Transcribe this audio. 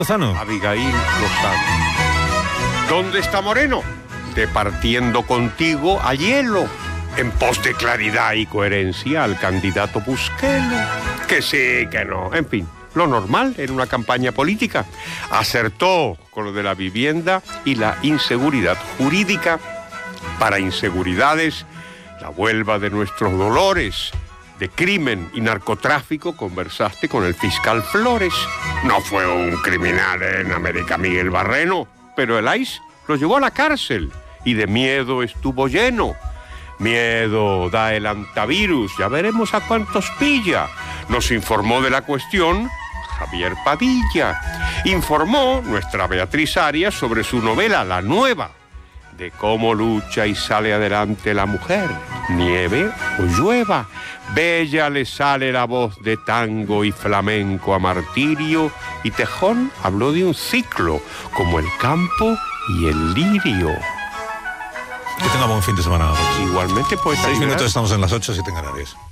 Lozano. Abigail Lozano. ¿Dónde está Moreno? Departiendo contigo a hielo, en pos de claridad y coherencia al candidato Busquelo. Que sí, que no, en fin, lo normal en una campaña política. Acertó con lo de la vivienda y la inseguridad jurídica. Para inseguridades, la Huelva de nuestros dolores. De crimen y narcotráfico conversaste con el fiscal Flores. No fue un criminal en América Miguel Barreno, pero el ICE lo llevó a la cárcel y de miedo estuvo lleno. Miedo da el antivirus, ya veremos a cuántos pilla. Nos informó de la cuestión Javier Padilla. Informó nuestra Beatriz Arias sobre su novela La Nueva, de cómo lucha y sale adelante la mujer, nieve o llueva. Bella le sale la voz de tango y flamenco a Martirio, y Tejón habló de un ciclo, como el campo y el lirio. Que tenga buen fin de semana. Igualmente, pues... 6 minutos, estamos en las 8, 7 en Canarias.